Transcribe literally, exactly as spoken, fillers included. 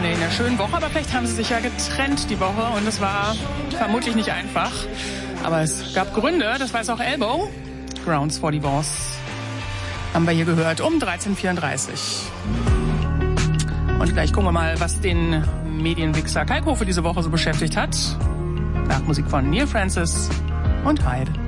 in einer schönen Woche, aber vielleicht haben sie sich ja getrennt die Woche und es war vermutlich nicht einfach. Aber es gab Gründe, das weiß auch Elbow. Grounds for Divorce haben wir hier gehört um dreizehn Uhr vierunddreißig. Und gleich gucken wir mal, was den Medienwichser Kalkofe diese Woche so beschäftigt hat. Nach Musik von Neil Francis und Hyde.